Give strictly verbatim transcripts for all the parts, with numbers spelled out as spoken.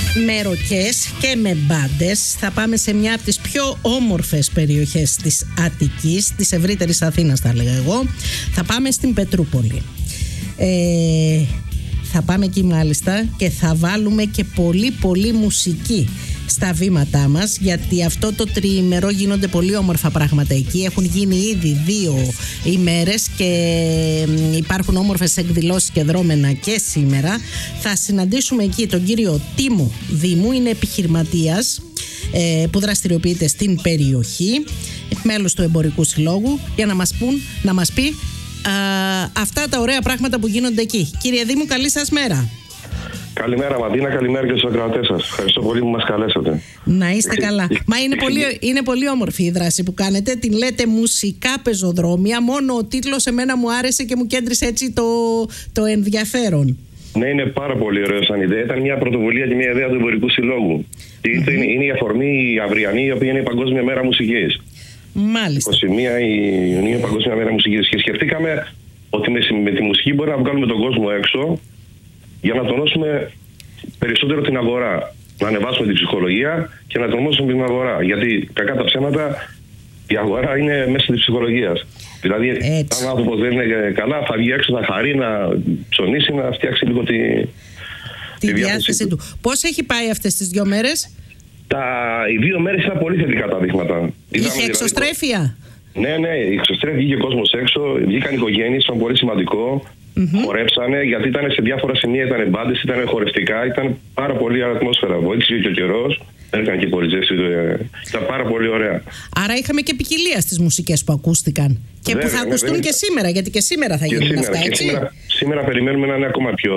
με ροκές και με μπάντες. Θα πάμε σε μια από τις πιο όμορφες περιοχές της Αττικής, της ευρύτερης Αθήνας θα έλεγα εγώ. Θα πάμε στην Πετρούπολη. Ε, θα πάμε εκεί μάλιστα και θα βάλουμε και πολύ πολύ μουσική στα βήματά μας, γιατί αυτό το τριήμερο γίνονται πολύ όμορφα πράγματα εκεί. Έχουν γίνει ήδη δύο ημέρες και υπάρχουν όμορφες εκδηλώσεις και δρόμενα και σήμερα. Θα συναντήσουμε εκεί τον κύριο Τίμο Δήμου, είναι επιχειρηματίας ε, που δραστηριοποιείται στην περιοχή, μέλος του Εμπορικού Συλλόγου, για να μας, πούν, να μας πει α, αυτά τα ωραία πράγματα που γίνονται εκεί. Κύριε Δήμου, καλή σας μέρα. Καλημέρα Μαντίνα, καλημέρα και στους ακροατές σας. Ευχαριστώ πολύ που μας καλέσατε. Να είστε καλά. Μα είναι πολύ, είναι πολύ όμορφη η δράση που κάνετε. Την λέτε μουσικά πεζοδρόμια. Μόνο ο τίτλος εμένα μου άρεσε και μου κέντρισε έτσι το, το ενδιαφέρον. Ναι, είναι πάρα πολύ ωραίο σαν ιδέα. Ήταν μια πρωτοβουλία και μια ιδέα του Εμπορικού Συλλόγου. Mm-hmm. Είναι, είναι η αφορμή η αυριανή, η οποία είναι η Παγκόσμια Μέρα Μουσικής. Μάλιστα. είκοσι μία Ιουνίου, η Παγκόσμια Μέρα Μουσικής. Και σκεφτήκαμε ότι με, με τη μουσική μπορεί να βγάλουμε τον κόσμο έξω για να τονώσουμε περισσότερο την αγορά. Να ανεβάσουμε την ψυχολογία και να τονώσουμε την αγορά. Γιατί κακά τα ψέματα, η αγορά είναι μέσα της ψυχολογίας. Δηλαδή, έτσι, αν ο άνθρωπος δεν είναι καλά, θα βγει έξω, θα χαρεί, να ψωνίσει, να φτιάξει λίγο τη, τη, τη διάθεση του. του. Πώς έχει πάει αυτές τις δύο μέρες? Τα, οι δύο μέρες ήταν πολύ θετικά τα δείγματα. Είχε εξωστρέφεια? Δηλαδή, ναι, ναι, η εξωστρέφεια, βγήκε ο κόσμος έξω, βγήκαν οικογένειες, ήταν πολύ σημαντικό. Mm-hmm. Χορέψανε, γιατί ήταν σε διάφορα σημεία, ήταν μπάντες, ήταν χορευτικά, ήταν πάρα πολύ ατμόσφαιρα. Βοήθησε και ο καιρός, δεν ήταν και πολύ ζέστη, ήταν πάρα πολύ ωραία. Άρα είχαμε και ποικιλία στις μουσικές που ακούστηκαν και βέβαια, που θα ακουστούν βέβαια. Και σήμερα, γιατί και σήμερα θα γίνουν σήμερα, αυτά, και έτσι. Σήμερα, σήμερα περιμένουμε να είναι ακόμα πιο.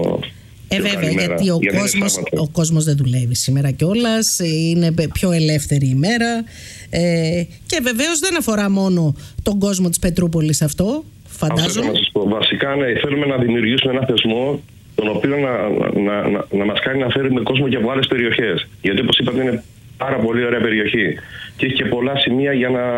Ε, βέβαια, γιατί ο, γιατί κόσμος, ο κόσμος δεν δουλεύει σήμερα κιόλας, είναι πιο ελεύθερη ημέρα. Ε, και βεβαίως δεν αφορά μόνο τον κόσμο της Πετρούπολης αυτό. Αυτό να σας πω. Βασικά, ναι, θέλουμε να δημιουργήσουμε ένα θεσμό τον οποίο να, να, να, να μας κάνει να φέρουμε κόσμο και από άλλες περιοχές. Γιατί, όπως είπατε, είναι πάρα πολύ ωραία περιοχή και έχει και πολλά σημεία για να,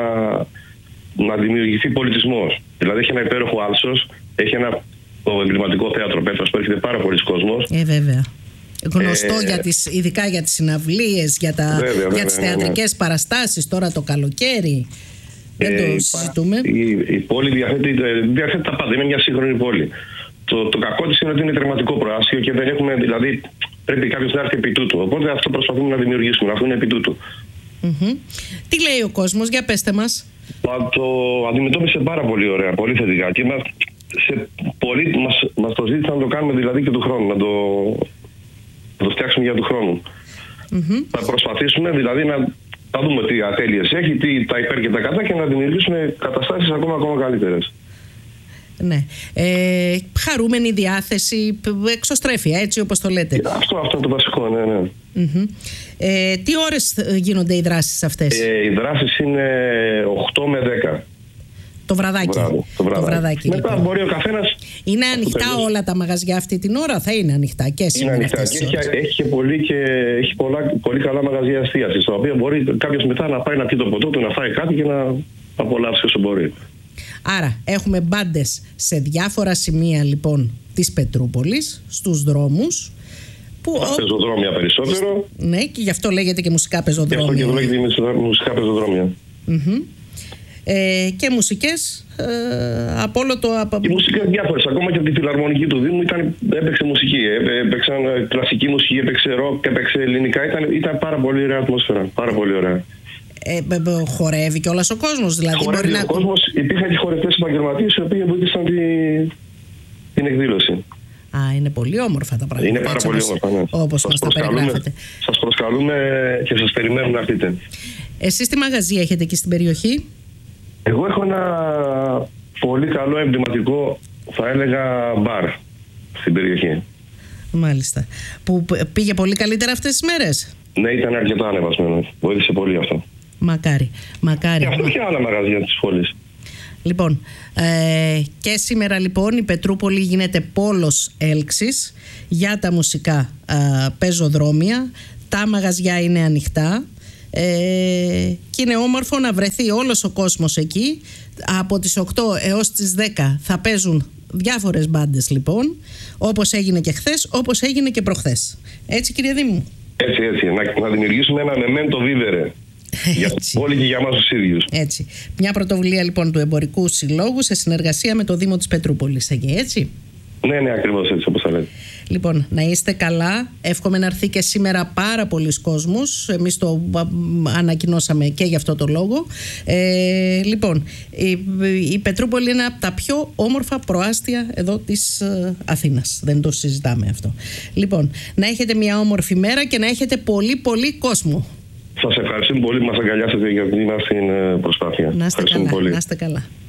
να δημιουργηθεί πολιτισμός. Δηλαδή, έχει ένα υπέροχο άλσος, έχει ένα το εμβληματικό θέατρο Πέτρας που έρχεται πάρα πολλοί κόσμος. Ε, βέβαια. Γνωστό ε, για τις, ειδικά για τις συναυλίες, για, τα, βέβαια, για βέβαια, τις θεατρικές ναι, ναι. παραστάσεις τώρα το καλοκαίρι. Δεν το ε, συζητούμε. Η, η πόλη διαθέτει, διαθέτει τα πάντα. Είναι μια σύγχρονη πόλη. Το, το κακό της είναι ότι είναι τερματικό προάστιο και δεν έχουμε, δηλαδή, πρέπει κάποιος να έρθει επί τούτου. Οπότε αυτό προσπαθούμε να δημιουργήσουμε, να έρθουν επί τούτου. Mm-hmm. Τι λέει ο κόσμος, για πέστε μας. Το αντιμετώπισε πάρα πολύ ωραία, πολύ θετικά. Και μας, σε πολύ, μας, μας το ζήτησαν να το κάνουμε δηλαδή και του χρόνου, να το, να το φτιάξουμε για του χρόνου. Mm-hmm. Θα προσπαθήσουμε δηλαδή να. Θα δούμε τι ατέλειες έχει, τι, τα υπέρ και τα κατά και να δημιουργήσουμε καταστάσεις ακόμα, ακόμα καλύτερες. Ναι. Ε, χαρούμενη διάθεση, εξωστρέφεια, έτσι όπως το λέτε. Αυτό, αυτό είναι το βασικό, ναι, ναι. Mm-hmm. Ε, τι ώρες γίνονται οι δράσεις αυτές? Ε, οι δράσεις είναι οκτώ με δέκα. Το βραδάκι. Βράδυ, το βραδάκι. Το βραδάκι Μετά λοιπόν. μπορεί ο καθένας. Είναι ανοιχτά όλα τα μαγαζιά αυτή την ώρα? Θα είναι ανοιχτά και σήμερα? Είναι ανοιχτά και έχει, έχει, και πολύ, και έχει πολλά, πολύ καλά μαγαζιά εστίασης, τα οποία μπορεί κάποιος μετά να πάει να πει το ποτό του, να φάει κάτι και να απολαύσει όσο μπορεί. Άρα έχουμε μπάντες σε διάφορα σημεία λοιπόν της Πετρούπολης, στους δρόμους. Που τα ο... πεζοδρόμια περισσότερο. Ναι, και γι' αυτό λέγεται και μουσικά πεζοδρόμια. Γι' αυτό και λέγεται μουσικά πεζοδρόμια. Mm-hmm. Ε, και μουσικές ε, από όλο το... Οι μουσικές διάφορες, ακόμα και από τη φιλαρμονική του Δήμου ήταν, έπαιξε μουσική, έπαιξαν κλασική μουσική, έπαιξε ροκ, έπαιξε ελληνικά, ήταν, ήταν πάρα πολύ ωραία ατμόσφαιρα, πάρα πολύ ωραία. Ε, χορεύει κιόλας ο κόσμος, δηλαδή χορεύει μπορεί ο να... κόσμος, υπήρχαν και χορευτές επαγγελματίες οι οποίοι βοήθησαν τη, την εκδήλωση. Α, είναι πολύ όμορφα τα πράγματα. Είναι πάρα έτσι, πολύ όπως, όμορφα, ναι. Όπως μας τα περιγράφετε. Σας προσκαλούμε και σας περιμένουμε να έρθετε. Εσείς τι μαγαζί έχετε εκεί στην περιοχή? Εγώ έχω ένα πολύ καλό εμβληματικό, θα έλεγα, μπαρ στην περιοχή. Μάλιστα. Που πήγε πολύ καλύτερα αυτές τις μέρες? Ναι, ήταν αρκετά ανεβασμένο. Βοήθησε πολύ αυτό. Μακάρι. Μακάρι. Και αυτό και άλλα μαγαζιά της πόλης. Λοιπόν, ε, και σήμερα λοιπόν η Πετρούπολη γίνεται πόλος έλξης για τα μουσικά ε, πεζοδρόμια. Τα μαγαζιά είναι ανοιχτά. Ε, και είναι όμορφο να βρεθεί όλος ο κόσμος εκεί. Από τις οκτώ έως τις δέκα θα παίζουν διάφορες μπάντες λοιπόν, όπως έγινε και χθες, όπως έγινε και προχθές. Έτσι, κύριε Δήμου? Έτσι, έτσι. Να, να δημιουργήσουμε ένα memento vivere. Για όλοι και για εμάς τους ίδιους. Έτσι. Μια πρωτοβουλία λοιπόν του Εμπορικού Συλλόγου σε συνεργασία με το Δήμο της Πετρούπολης. Έτσι. Ναι, ναι, ακριβώς έτσι όπως θα λέτε. Λοιπόν, να είστε καλά. Εύχομαι να έρθει και σήμερα πάρα πολλοί κόσμος. Εμείς το ανακοινώσαμε και γι' αυτό το λόγο. Ε, λοιπόν, η, η Πετρούπολη είναι από τα πιο όμορφα προάστια εδώ της Αθήνας. Δεν το συζητάμε αυτό. Λοιπόν, να έχετε μια όμορφη μέρα και να έχετε πολύ πολύ κόσμο. Σας ευχαριστούμε πολύ που μας αγκαλιάσετε για την μας την προσπάθεια. Να είστε καλά, πολύ. Να είστε καλά.